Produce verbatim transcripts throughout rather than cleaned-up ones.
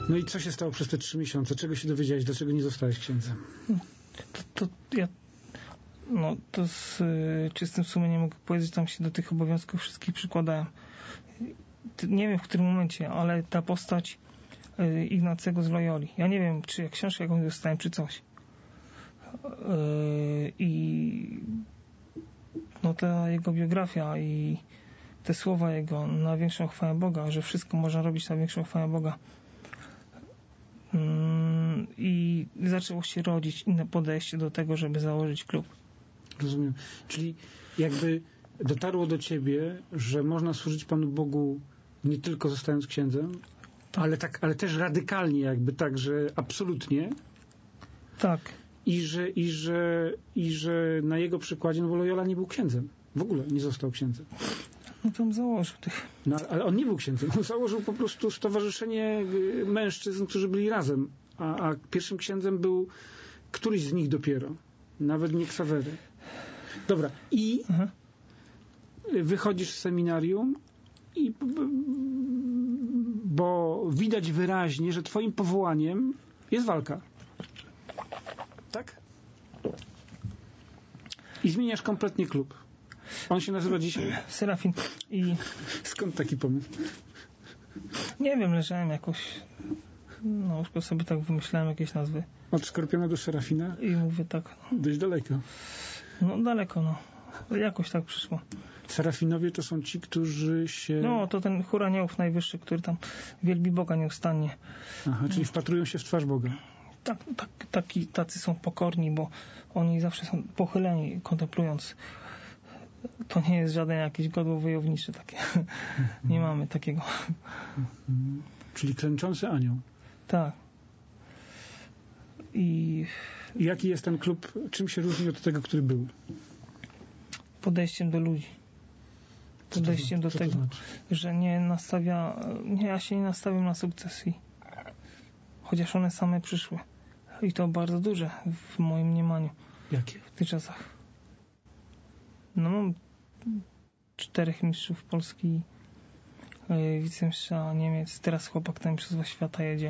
No i co się stało przez te trzy miesiące? Czego się dowiedziałeś? Dlaczego nie zostałeś księdzem? To, to ja no to z y, czystym sumieniem mogę powiedzieć, tam się do tych obowiązków wszystkich przykładałem. Nie wiem w którym momencie, ale ta postać y, Ignacego z Loyoli. Ja nie wiem, czy ja książkę jakąś dostałem, czy coś. Y, I no ta jego biografia i te słowa jego na większą chwałę Boga, że wszystko można robić na większą chwałę Boga. Y, I zaczęło się rodzić inne podejście do tego, żeby założyć klub. Rozumiem. Czyli jakby dotarło do ciebie, że można służyć Panu Bogu nie tylko zostając księdzem, tak. ale tak, ale też radykalnie jakby tak, że absolutnie. Tak. I że, i że, i że na jego przykładzie, no bo Loyola nie był księdzem. W ogóle nie został księdzem. No tam założył tych. No, ale on nie był księdzem. On założył po prostu stowarzyszenie mężczyzn, którzy byli razem. A, a pierwszym księdzem był któryś z nich dopiero. Nawet nie Ksawery. Dobra. I Aha. wychodzisz z seminarium i bo widać wyraźnie, że twoim powołaniem jest walka. Tak? I zmieniasz kompletnie klub. On się nazywa dzisiaj Serafin. I skąd taki pomysł? Nie wiem, leżałem jakoś no, już sobie tak wymyślałem jakieś nazwy. Od Skorpiona do Serafina? I mówię tak. No, dość daleko. No daleko, no. Jakoś tak przyszło. Serafinowie to są ci, którzy się... No, to ten chór aniołów najwyższy, który tam wielbi Boga nieustannie. Aha, czyli wpatrują się w twarz Boga. Tak, tak, taki, tacy są pokorni, bo oni zawsze są pochyleni, kontemplując. To nie jest żaden jakiś godło wojowniczy takie. Nie mamy takiego. Czyli klęczący anioł. Tak. I... I jaki jest ten klub? Czym się różni od tego, który był? Podejściem do ludzi. Podejściem do tego, znaczy? Że nie nastawia... Nie, ja się nie nastawiam na sukces. I chociaż one same przyszły. I to bardzo duże w moim mniemaniu. Jakie? W tych czasach. No mam czterech mistrzów Polski, yy, wicemistrza Niemiec. Teraz chłopak ten przez świata jedzie.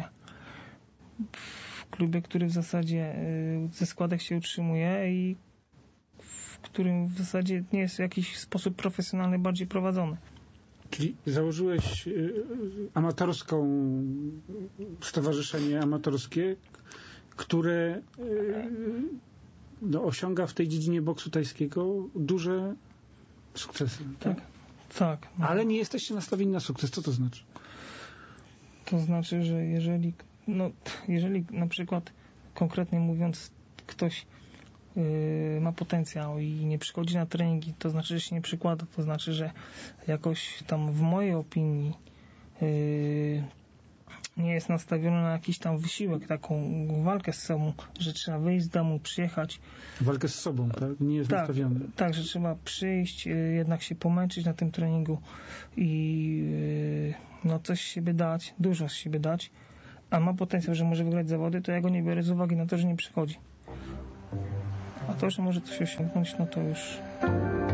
W klubie, który w zasadzie yy, ze składek się utrzymuje i w którym w zasadzie nie jest w jakiś sposób profesjonalny bardziej prowadzony. Czyli założyłeś y, amatorską stowarzyszenie amatorskie, które y, no, osiąga w tej dziedzinie boksu tajskiego duże sukcesy. Tak? Tak. tak no. Ale nie jesteście nastawieni na sukces. Co to znaczy? To znaczy, że jeżeli no, jeżeli na przykład konkretnie mówiąc ktoś yy, ma potencjał i nie przychodzi na treningi, to znaczy, że się nie przykłada, to znaczy, że jakoś tam w mojej opinii yy, nie jest nastawiony na jakiś tam wysiłek, taką walkę z sobą, że trzeba wyjść z domu, przyjechać. Walkę z sobą, tak? Nie jest tak, nastawiony. Tak, że trzeba przyjść, jednak się pomęczyć na tym treningu i no coś z siebie dać, dużo z siebie dać, a ma potencjał, że może wygrać zawody, to ja go nie biorę z uwagi na to, że nie przychodzi. A to, że może coś osiągnąć, no to już